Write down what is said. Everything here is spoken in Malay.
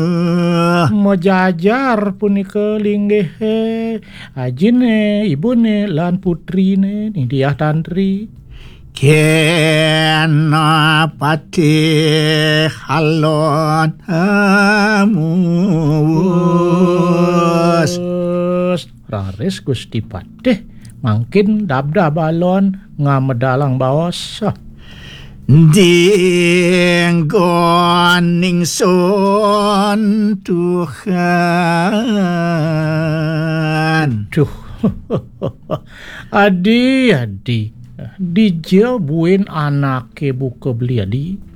Mejajar punika linggih ajine ibune lan putrine ni dia tantri kena pati halon amus raris Gusti Patih mangkin dabda balon ngamedalang baos Dinggoning sun Tuhan. Duh, adi, dijabuin anake buka beli adi.